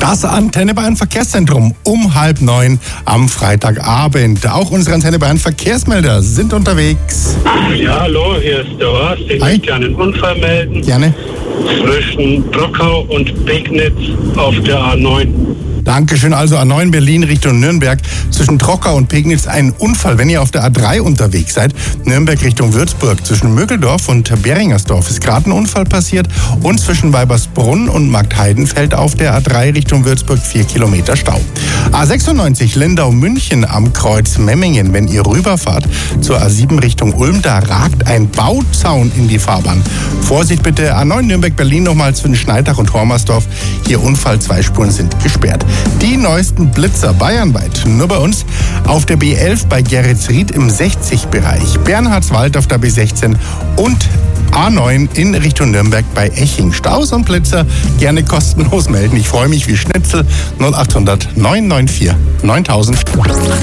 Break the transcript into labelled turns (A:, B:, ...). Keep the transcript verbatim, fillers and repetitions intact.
A: Das Antenne Bayern Verkehrszentrum um halb neun am Freitagabend. Auch unsere Antenne Bayern Verkehrsmelder sind unterwegs.
B: Ja, hallo, hier ist der Horst. Ich
A: Hi.
B: möchte gerne einen Unfall melden
A: Gerne.
B: zwischen Trockau und Pegnitz auf der A neun.
A: Dankeschön. Also A neun Berlin Richtung Nürnberg. Zwischen Trockau und Pegnitz ein Unfall. Wenn ihr auf der A drei unterwegs seid, Nürnberg Richtung Würzburg. Zwischen Mögeldorf und Beringersdorf ist gerade ein Unfall passiert. Und zwischen Weibersbrunn und Marktheidenfeld auf der A drei Richtung Würzburg vier Kilometer Stau. A sechsundneunzig Lindau-München am Kreuz Memmingen. Wenn ihr rüberfahrt zur A sieben Richtung Ulm, da ragt ein Bauzaun in die Fahrbahn. Vorsicht bitte. A neun Nürnberg-Berlin nochmal zwischen Schneidach und Hormersdorf. Hier Unfall, zwei Spuren sind gesperrt. Die neuesten Blitzer bayernweit. Nur bei uns auf der B elf bei Geretsried im sechzig-Bereich. Bernhardswald auf der B sechzehn und A neun in Richtung Nürnberg bei Eching. Staus und Blitzer gerne kostenlos melden. Ich freue mich wie Schnitzel. null acht hundert neun neun vier neuntausend.